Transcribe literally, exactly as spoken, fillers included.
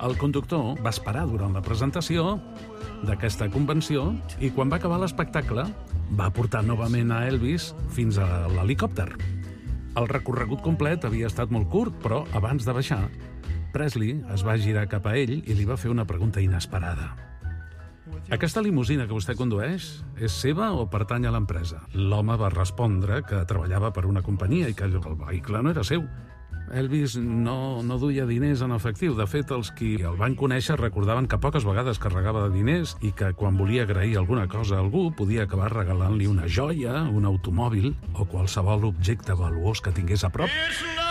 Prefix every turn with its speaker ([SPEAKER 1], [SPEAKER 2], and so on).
[SPEAKER 1] El conductor va esperar durant la presentació d'aquesta convenció i quan va acabar l'espectacle va portar novament a Elvis fins a l'helicòpter. El recorregut complet havia estat molt curt, però abans de baixar, Presley es va girar cap a ell i li va fer una pregunta inesperada. Aquesta limusina que vostè condueix és seva o pertany a l'empresa? L'home va respondre que treballava per una companyia i que el vehicle no era seu. Elvis no, no duia diners en efectiu. De fet, els qui el van conèixer recordaven que poques vegades carregava de diners i que quan volia agrair alguna cosa a algú podia acabar regalant-li una joia, un automòbil o qualsevol objecte valuós que tingués a prop.